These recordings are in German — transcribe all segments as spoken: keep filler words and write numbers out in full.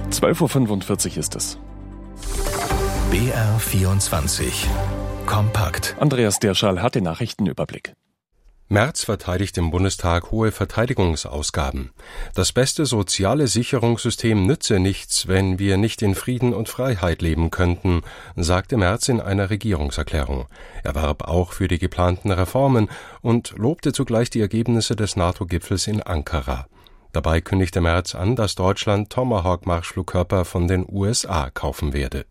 zwölf Uhr fünfundvierzig ist es. B R vierundzwanzig Kompakt. Andreas Dirschall hat den Nachrichtenüberblick. Merz verteidigt im Bundestag hohe Verteidigungsausgaben. Das beste soziale Sicherungssystem nütze nichts, wenn wir nicht in Frieden und Freiheit leben könnten, sagte Merz in einer Regierungserklärung. Er warb auch für die geplanten Reformen und lobte zugleich die Ergebnisse des NATO-Gipfels in Ankara. Dabei kündigte Merz an, dass Deutschland Tomahawk-Marschflugkörper von den U S A kaufen werde.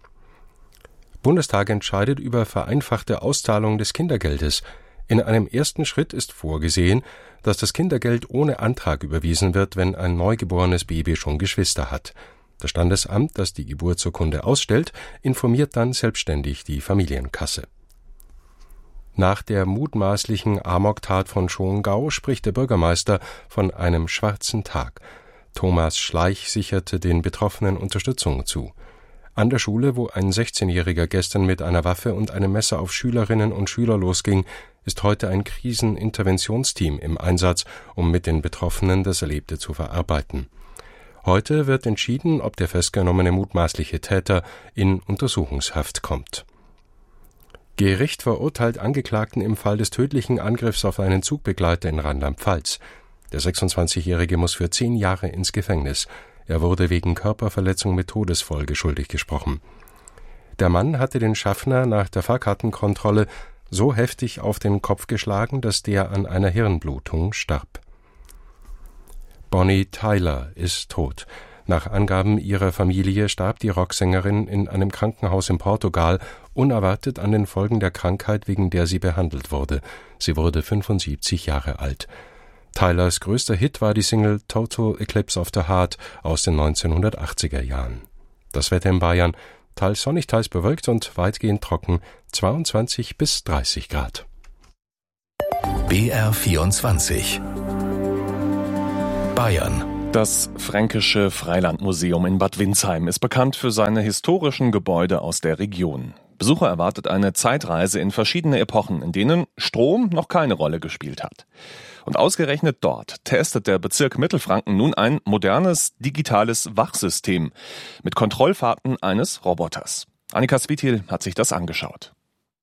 Bundestag entscheidet über vereinfachte Auszahlung des Kindergeldes. In einem ersten Schritt ist vorgesehen, dass das Kindergeld ohne Antrag überwiesen wird, wenn ein neugeborenes Baby schon Geschwister hat. Das Standesamt, das die Geburtsurkunde ausstellt, informiert dann selbstständig die Familienkasse. Nach der mutmaßlichen Amoktat von Schongau spricht der Bürgermeister von einem schwarzen Tag. Thomas Schleich sicherte den Betroffenen Unterstützung zu. An der Schule, wo ein sechzehnjähriger gestern mit einer Waffe und einem Messer auf Schülerinnen und Schüler losging, ist heute ein Kriseninterventionsteam im Einsatz, um mit den Betroffenen das Erlebte zu verarbeiten. Heute wird entschieden, ob der festgenommene mutmaßliche Täter in Untersuchungshaft kommt. Gericht verurteilt Angeklagten im Fall des tödlichen Angriffs auf einen Zugbegleiter in Rheinland-Pfalz. Der sechsundzwanzigjährige muss für zehn Jahre ins Gefängnis. Er wurde wegen Körperverletzung mit Todesfolge schuldig gesprochen. Der Mann hatte den Schaffner nach der Fahrkartenkontrolle so heftig auf den Kopf geschlagen, dass der an einer Hirnblutung starb. Bonnie Tyler ist tot. Nach Angaben ihrer Familie starb die Rocksängerin in einem Krankenhaus in Portugal unerwartet an den Folgen der Krankheit, wegen der sie behandelt wurde. Sie wurde fünfundsiebzig Jahre alt. Tylers größter Hit war die Single Total Eclipse of the Heart aus den neunzehnhundertachtziger Jahren. Das Wetter in Bayern: teils sonnig, teils bewölkt und weitgehend trocken, zweiundzwanzig bis dreißig Grad. B R vierundzwanzig Bayern. Das Fränkische Freilandmuseum in Bad Windsheim ist bekannt für seine historischen Gebäude aus der Region. Besucher erwartet eine Zeitreise in verschiedene Epochen, in denen Strom noch keine Rolle gespielt hat. Und ausgerechnet dort testet der Bezirk Mittelfranken nun ein modernes, digitales Wachsystem mit Kontrollfahrten eines Roboters. Annika Svitil hat sich das angeschaut.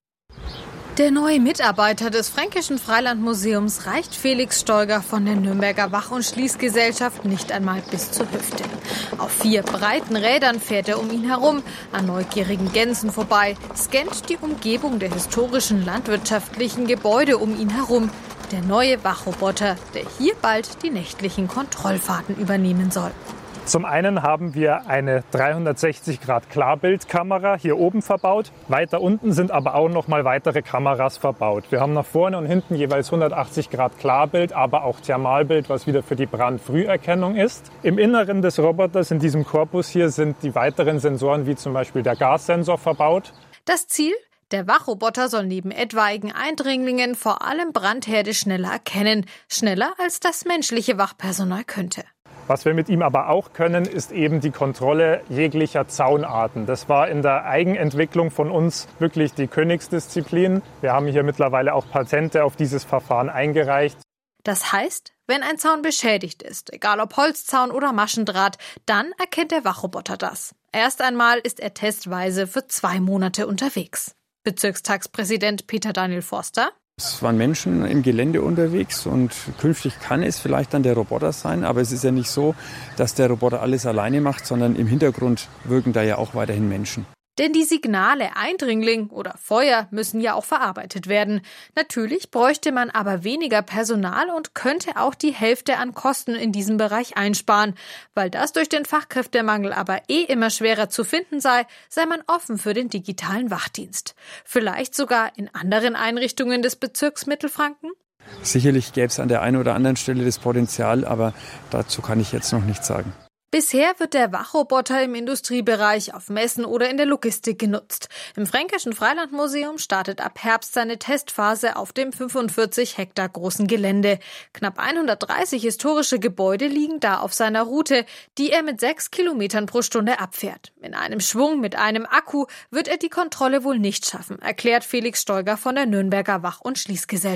Der neue Mitarbeiter des Fränkischen Freilandmuseums reicht Felix Stolger von der Nürnberger Wach- und Schließgesellschaft nicht einmal bis zur Hüfte. Auf vier breiten Rädern fährt er um ihn herum, an neugierigen Gänsen vorbei, scannt die Umgebung der historischen landwirtschaftlichen Gebäude um ihn herum. Der neue Wachroboter, der hier bald die nächtlichen Kontrollfahrten übernehmen soll. Zum einen haben wir eine dreihundertsechzig Grad Klarbildkamera hier oben verbaut. Weiter unten sind aber auch noch mal weitere Kameras verbaut. Wir haben nach vorne und hinten jeweils hundertachtzig Grad Klarbild, aber auch Thermalbild, was wieder für die Brandfrüherkennung ist. Im Inneren des Roboters, in diesem Korpus hier, sind die weiteren Sensoren, wie zum Beispiel der Gassensor, verbaut. Das Ziel? Der Wachroboter soll neben etwaigen Eindringlingen vor allem Brandherde schneller erkennen. Schneller, als das menschliche Wachpersonal könnte. Was wir mit ihm aber auch können, ist eben die Kontrolle jeglicher Zaunarten. Das war in der Eigenentwicklung von uns wirklich die Königsdisziplin. Wir haben hier mittlerweile auch Patente auf dieses Verfahren eingereicht. Das heißt, wenn ein Zaun beschädigt ist, egal ob Holzzaun oder Maschendraht, dann erkennt der Wachroboter das. Erst einmal ist er testweise für zwei Monate unterwegs. Bezirkstagspräsident Peter Daniel Forster: Es waren Menschen im Gelände unterwegs und künftig kann es vielleicht dann der Roboter sein, aber es ist ja nicht so, dass der Roboter alles alleine macht, sondern im Hintergrund wirken da ja auch weiterhin Menschen. Denn die Signale Eindringling oder Feuer müssen ja auch verarbeitet werden. Natürlich bräuchte man aber weniger Personal und könnte auch die Hälfte an Kosten in diesem Bereich einsparen. Weil das durch den Fachkräftemangel aber eh immer schwerer zu finden sei, sei man offen für den digitalen Wachdienst. Vielleicht sogar in anderen Einrichtungen des Bezirks Mittelfranken? Sicherlich gäbe es an der einen oder anderen Stelle das Potenzial, aber dazu kann ich jetzt noch nichts sagen. Bisher wird der Wachroboter im Industriebereich, auf Messen oder in der Logistik genutzt. Im Fränkischen Freilandmuseum startet ab Herbst seine Testphase auf dem fünfundvierzig Hektar großen Gelände. Knapp hundertdreißig historische Gebäude liegen da auf seiner Route, die er mit sechs Kilometern pro Stunde abfährt. In einem Schwung mit einem Akku wird er die Kontrolle wohl nicht schaffen, erklärt Felix Stolger von der Nürnberger Wach- und Schließgesellschaft.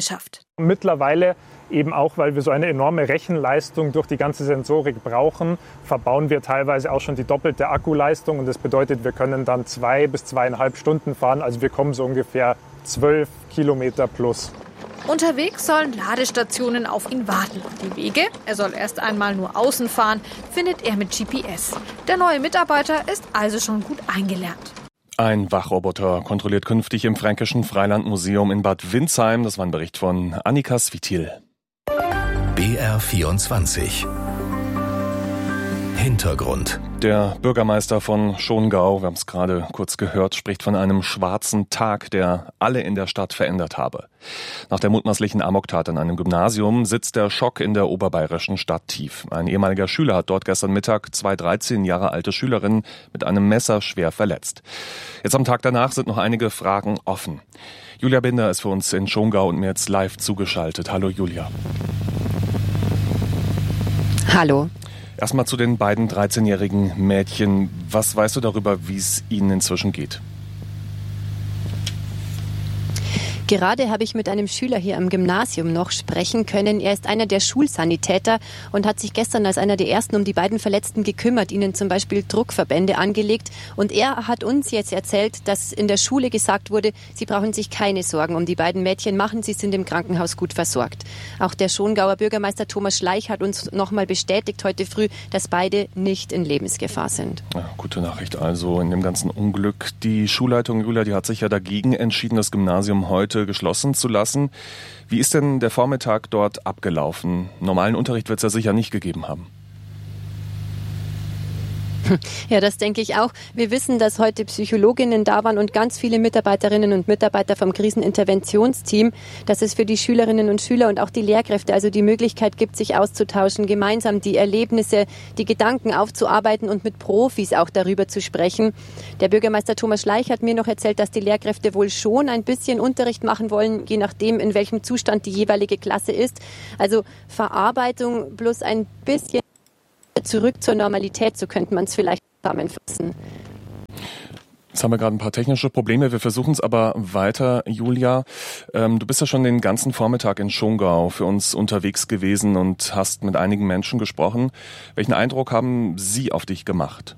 Mittlerweile, eben auch, weil wir so eine enorme Rechenleistung durch die ganze Sensorik brauchen, verbauen wir teilweise auch schon die doppelte Akkuleistung. Und das bedeutet, wir können dann zwei bis zweieinhalb Stunden fahren. Also wir kommen so ungefähr zwölf Kilometer plus. Unterwegs sollen Ladestationen auf ihn warten. Die Wege, er soll erst einmal nur außen fahren, findet er mit G P S. Der neue Mitarbeiter ist also schon gut eingelernt. Ein Wachroboter kontrolliert künftig im Fränkischen Freilandmuseum in Bad Windsheim. Das war ein Bericht von Annika Svitil. B R vierundzwanzig. Hintergrund. Der Bürgermeister von Schongau, wir haben es gerade kurz gehört, spricht von einem schwarzen Tag, der alle in der Stadt verändert habe. Nach der mutmaßlichen Amoktat an einem Gymnasium sitzt der Schock in der oberbayerischen Stadt tief. Ein ehemaliger Schüler hat dort gestern Mittag zwei dreizehn Jahre alte Schülerinnen mit einem Messer schwer verletzt. Jetzt am Tag danach sind noch einige Fragen offen. Julia Binder ist für uns in Schongau und mir jetzt live zugeschaltet. Hallo Julia. Hallo. Erstmal zu den beiden dreizehnjährigen Mädchen. Was weißt du darüber, wie es ihnen inzwischen geht? Gerade habe ich mit einem Schüler hier am Gymnasium noch sprechen können. Er ist einer der Schulsanitäter und hat sich gestern als einer der ersten um die beiden Verletzten gekümmert, ihnen zum Beispiel Druckverbände angelegt. Und er hat uns jetzt erzählt, dass in der Schule gesagt wurde, sie brauchen sich keine Sorgen um die beiden Mädchen machen, sie sind im Krankenhaus gut versorgt. Auch der Schongauer Bürgermeister Thomas Schleich hat uns nochmal bestätigt heute früh, dass beide nicht in Lebensgefahr sind. Ja, gute Nachricht also in dem ganzen Unglück. Die Schulleitung, Julia, die hat sich ja dagegen entschieden, das Gymnasium heute geschlossen zu lassen. Wie ist denn der Vormittag dort abgelaufen? Normalen Unterricht wird es ja sicher nicht gegeben haben. Ja, das denke ich auch. Wir wissen, dass heute Psychologinnen da waren und ganz viele Mitarbeiterinnen und Mitarbeiter vom Kriseninterventionsteam, dass es für die Schülerinnen und Schüler und auch die Lehrkräfte also die Möglichkeit gibt, sich auszutauschen, gemeinsam die Erlebnisse, die Gedanken aufzuarbeiten und mit Profis auch darüber zu sprechen. Der Bürgermeister Thomas Schleich hat mir noch erzählt, dass die Lehrkräfte wohl schon ein bisschen Unterricht machen wollen, je nachdem, in welchem Zustand die jeweilige Klasse ist. Also Verarbeitung plus ein bisschen zurück zur Normalität, so könnte man es vielleicht zusammenfassen. Jetzt haben wir gerade ein paar technische Probleme, wir versuchen es aber weiter. Julia, ähm, du bist ja schon den ganzen Vormittag in Schongau für uns unterwegs gewesen und hast mit einigen Menschen gesprochen. Welchen Eindruck haben sie auf dich gemacht?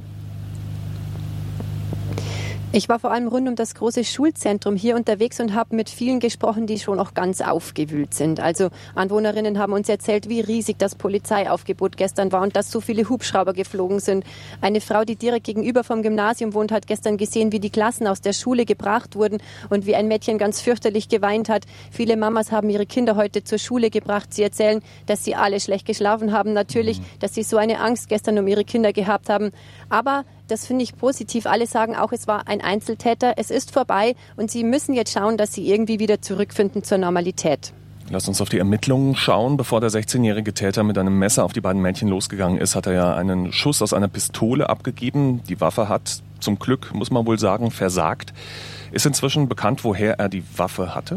Ich war vor allem rund um das große Schulzentrum hier unterwegs und habe mit vielen gesprochen, die schon auch ganz aufgewühlt sind. Also Anwohnerinnen haben uns erzählt, wie riesig das Polizeiaufgebot gestern war und dass so viele Hubschrauber geflogen sind. Eine Frau, die direkt gegenüber vom Gymnasium wohnt, hat gestern gesehen, wie die Klassen aus der Schule gebracht wurden und wie ein Mädchen ganz fürchterlich geweint hat. Viele Mamas haben ihre Kinder heute zur Schule gebracht. Sie erzählen, dass sie alle schlecht geschlafen haben. Natürlich, dass sie so eine Angst gestern um ihre Kinder gehabt haben. Aber das finde ich positiv. Alle sagen auch, es war ein Einzeltäter. Es ist vorbei und sie müssen jetzt schauen, dass sie irgendwie wieder zurückfinden zur Normalität. Lass uns auf die Ermittlungen schauen. Bevor der sechzehnjährige Täter mit einem Messer auf die beiden Mädchen losgegangen ist, hat er ja einen Schuss aus einer Pistole abgegeben. Die Waffe hat zum Glück, muss man wohl sagen, versagt. Ist inzwischen bekannt, woher er die Waffe hatte?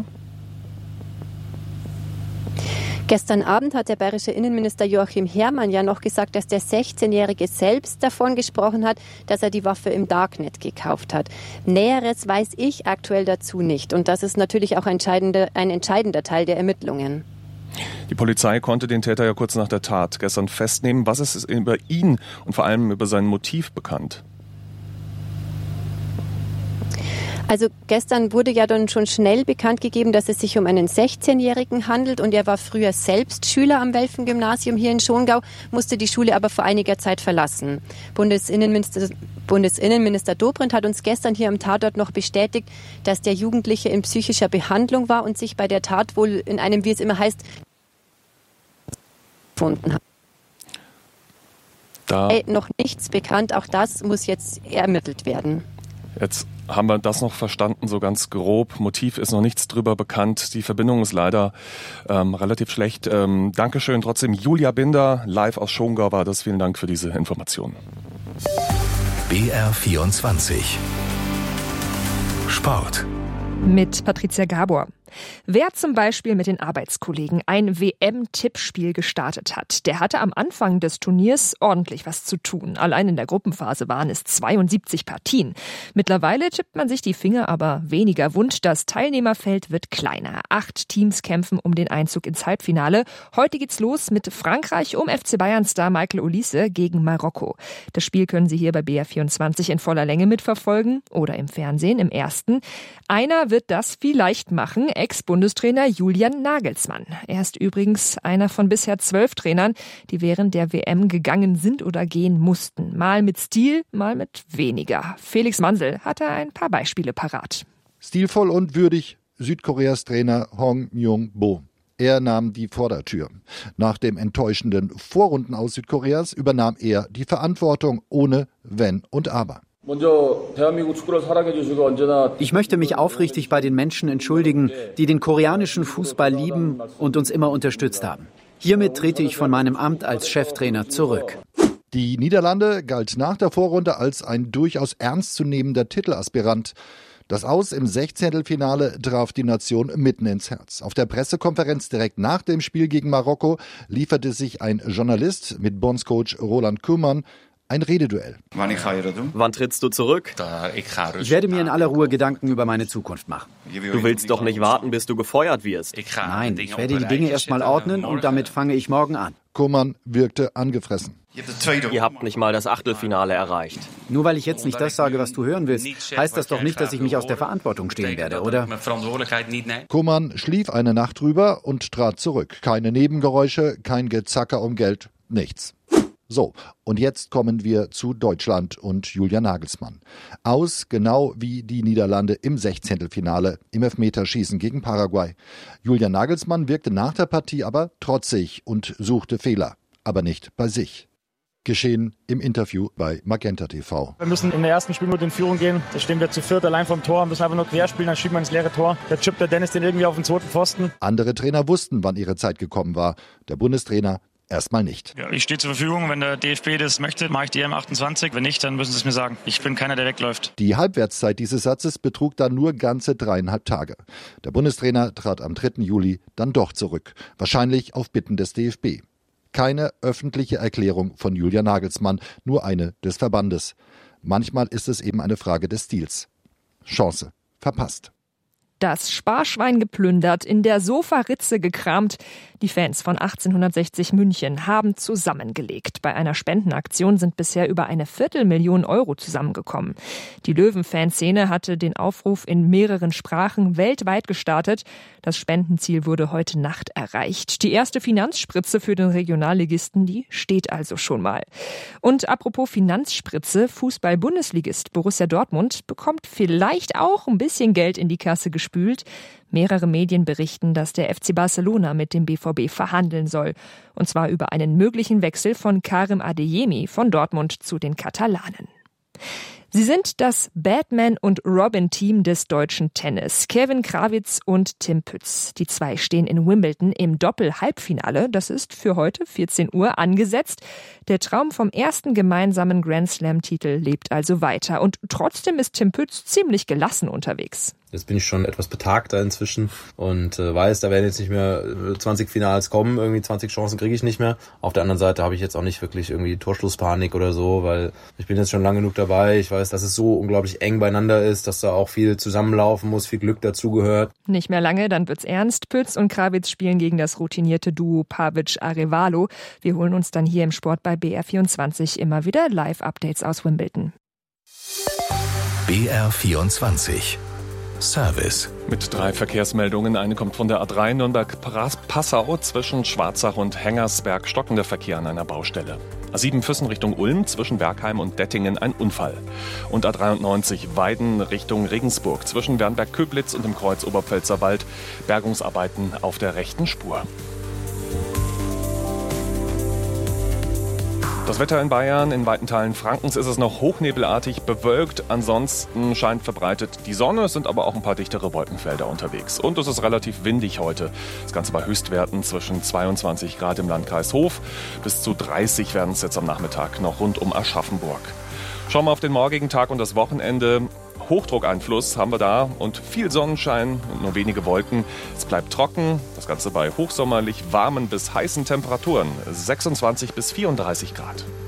Gestern Abend hat der bayerische Innenminister Joachim Herrmann ja noch gesagt, dass der sechzehnjährige selbst davon gesprochen hat, dass er die Waffe im Darknet gekauft hat. Näheres weiß ich aktuell dazu nicht. Und das ist natürlich auch entscheidende, ein entscheidender Teil der Ermittlungen. Die Polizei konnte den Täter ja kurz nach der Tat gestern festnehmen. Was ist über ihn und vor allem über sein Motiv bekannt? Also gestern wurde ja dann schon schnell bekannt gegeben, dass es sich um einen sechzehnjährigen handelt und er war früher selbst Schüler am Welfen-Gymnasium hier in Schongau, musste die Schule aber vor einiger Zeit verlassen. Bundesinnenminister, Bundesinnenminister Dobrindt hat uns gestern hier am Tatort noch bestätigt, dass der Jugendliche in psychischer Behandlung war und sich bei der Tat wohl in einem, wie es immer heißt, gefunden hat. Da noch nichts bekannt, auch das muss jetzt ermittelt werden. Jetzt haben wir das noch verstanden, so ganz grob. Motiv ist noch nichts drüber bekannt. Die Verbindung ist leider ähm, relativ schlecht. Ähm, Dankeschön trotzdem. Julia Binder, live aus Schongau war das. Vielen Dank für diese Informationen. B R vierundzwanzig Sport. Mit Patricia Gabor. Wer zum Beispiel mit den Arbeitskollegen ein W M-Tippspiel gestartet hat, der hatte am Anfang des Turniers ordentlich was zu tun. Allein in der Gruppenphase waren es zweiundsiebzig Partien. Mittlerweile tippt man sich die Finger aber weniger wund. Das Teilnehmerfeld wird kleiner. Acht Teams kämpfen um den Einzug ins Halbfinale. Heute geht's los mit Frankreich um F C Bayern-Star Michael Olise gegen Marokko. Das Spiel können Sie hier bei B R vierundzwanzig in voller Länge mitverfolgen oder im Fernsehen im ersten. Einer wird das vielleicht machen, Ex-Bundestrainer Julian Nagelsmann. Er ist übrigens einer von bisher zwölf Trainern, die während der W M gegangen sind oder gehen mussten. Mal mit Stil, mal mit weniger. Felix Mansel hatte ein paar Beispiele parat. Stilvoll und würdig Südkoreas Trainer Hong Myung-bo. Er nahm die Vordertür. Nach dem enttäuschenden Vorrunden aus Südkoreas übernahm er die Verantwortung ohne Wenn und Aber. Ich möchte mich aufrichtig bei den Menschen entschuldigen, die den koreanischen Fußball lieben und uns immer unterstützt haben. Hiermit trete ich von meinem Amt als Cheftrainer zurück. Die Niederlande galt nach der Vorrunde als ein durchaus ernstzunehmender Titelaspirant. Das Aus im Sechzehntelfinale traf die Nation mitten ins Herz. Auf der Pressekonferenz direkt nach dem Spiel gegen Marokko lieferte sich ein Journalist mit Bondscoach Roland Koeman ein Rededuell. Wann trittst du zurück? Ich werde mir in aller Ruhe Gedanken über meine Zukunft machen. Du willst doch nicht warten, bis du gefeuert wirst. Nein, ich werde die Dinge erstmal ordnen und damit fange ich morgen an. Koeman wirkte angefressen. Ihr habt nicht mal das Achtelfinale erreicht. Nur weil ich jetzt nicht das sage, was du hören willst, heißt das doch nicht, dass ich mich aus der Verantwortung stehen werde, oder? Koeman schlief eine Nacht drüber und trat zurück. Keine Nebengeräusche, kein Gezacker um Geld, nichts. So, und jetzt kommen wir zu Deutschland und Julian Nagelsmann. Aus genau wie die Niederlande im Sechzehntelfinale im Elfmeterschießen gegen Paraguay. Julian Nagelsmann wirkte nach der Partie aber trotzig und suchte Fehler, aber nicht bei sich. Geschehen im Interview bei Magenta T V. Wir müssen in der ersten Spielminute in Führung gehen. Da stehen wir zu viert allein vom Tor, müssen einfach nur quer spielen, dann schieben wir ins leere Tor. Da chippt der Dennis den irgendwie auf den zweiten Pfosten. Andere Trainer wussten, wann ihre Zeit gekommen war. Der Bundestrainer erstmal nicht. Ja, ich stehe zur Verfügung. Wenn der D F B das möchte, mache ich die E M achtundzwanzig. Wenn nicht, dann müssen sie es mir sagen. Ich bin keiner, der wegläuft. Die Halbwertszeit dieses Satzes betrug dann nur ganze dreieinhalb Tage. Der Bundestrainer trat am dritten Juli dann doch zurück. Wahrscheinlich auf Bitten des D F B. Keine öffentliche Erklärung von Julian Nagelsmann, nur eine des Verbandes. Manchmal ist es eben eine Frage des Stils. Chance verpasst. Das Sparschwein geplündert, in der Sofaritze gekramt. Die Fans von achtzehnhundertsechzig München haben zusammengelegt. Bei einer Spendenaktion sind bisher über eine Viertelmillion Euro zusammengekommen. Die Löwen-Fanszene hatte den Aufruf in mehreren Sprachen weltweit gestartet. Das Spendenziel wurde heute Nacht erreicht. Die erste Finanzspritze für den Regionalligisten, die steht also schon mal. Und apropos Finanzspritze, Fußball-Bundesligist Borussia Dortmund bekommt vielleicht auch ein bisschen Geld in die Kasse gespült. Mehrere Medien berichten, dass der F C Barcelona mit dem B V B verhandeln soll. Und zwar über einen möglichen Wechsel von Karim Adeyemi von Dortmund zu den Katalanen. Sie sind das Batman- und Robin-Team des deutschen Tennis. Kevin Krawitz und Tim Pütz. Die zwei stehen in Wimbledon im Doppel-Halbfinale. Das ist für heute vierzehn Uhr angesetzt. Der Traum vom ersten gemeinsamen Grand-Slam-Titel lebt also weiter. Und trotzdem ist Tim Pütz ziemlich gelassen unterwegs. Jetzt bin ich schon etwas betagter inzwischen und äh, weiß, da werden jetzt nicht mehr zwanzig Finals kommen, irgendwie zwanzig Chancen kriege ich nicht mehr. Auf der anderen Seite habe ich jetzt auch nicht wirklich irgendwie Torschlusspanik oder so, weil ich bin jetzt schon lang genug dabei. Ich weiß, dass es so unglaublich eng beieinander ist, dass da auch viel zusammenlaufen muss, viel Glück dazugehört. Nicht mehr lange, dann wird's ernst. Pütz und Krawitz spielen gegen das routinierte Duo Pavic-Arevalo. Wir holen uns dann hier im Sport bei B R vierundzwanzig immer wieder Live-Updates aus Wimbledon. B R vierundzwanzig Service. Mit drei Verkehrsmeldungen. Eine kommt von der A drei Nürnberg-Passau zwischen Schwarzach und Hengersberg. Stockender Verkehr an einer Baustelle. A sieben Füssen Richtung Ulm zwischen Bergheim und Dettingen ein Unfall. Und A dreiundneunzig Weiden Richtung Regensburg zwischen Wernberg-Köblitz und dem Kreuz Oberpfälzerwald. Bergungsarbeiten auf der rechten Spur. Das Wetter in Bayern, in weiten Teilen Frankens ist es noch hochnebelartig bewölkt. Ansonsten scheint verbreitet die Sonne, es sind aber auch ein paar dichtere Wolkenfelder unterwegs. Und es ist relativ windig heute. Das Ganze bei Höchstwerten zwischen zweiundzwanzig Grad im Landkreis Hof. Bis zu dreißig werden es jetzt am Nachmittag noch rund um Aschaffenburg. Schauen wir auf den morgigen Tag und das Wochenende. Hochdruckeinfluss haben wir da und viel Sonnenschein und nur wenige Wolken. Es bleibt trocken, das Ganze bei hochsommerlich warmen bis heißen Temperaturen, sechsundzwanzig bis vierunddreißig Grad.